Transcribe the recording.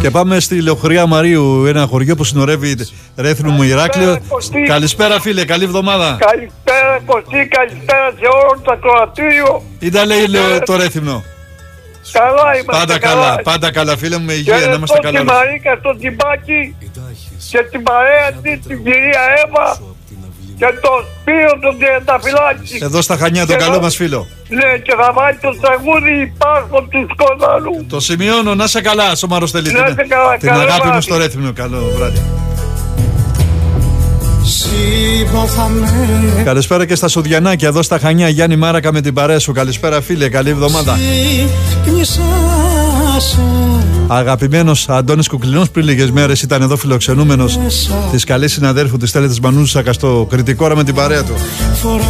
Και πάμε στη Λεωχριά Μαρίου, ένα χωριό που συνορεύει Ρέθινο μου Ηράκλειο. Καλησπέρα φίλε, καλή εβδομάδα. Καλησπέρα Κωστή, καλησπέρα σε όλο το ακροατήριο. Ήταν λέει το Ρέθινο. Καλά είμαστε. Πάντα καλά φίλε μου, με υγεία, να είμαστε καλά. Και τη Μαρίκα στο Τιμπάκι και την παρέα της, την κυρία Εύα και το Σπύρο τον Τριανταφυλάκη. Εδώ στα Χανιά, τον καλό μας φίλο. Ναι, και θα βάλει το τραγούδι Υπάρχον του Σκοταλού. Το σημειώνω, να σε καλά, Σωμαρός Τελή. Την αγάπη μου στο Ρέθινο, καλό βράδυ. Καλησπέρα και στα Σουδιανάκια, εδώ στα Χανιά. Γιάννη Μάρακα με την παρέα σου. Καλησπέρα φίλε, καλή εβδομάδα. Αγαπημένος Αντώνης Κουκλινός πριν λίγες μέρες ήταν εδώ φιλοξενούμενος της καλής συναδέρφου της Στέλλας Μανούσακα στο Κρητικόρα με την παρέα του.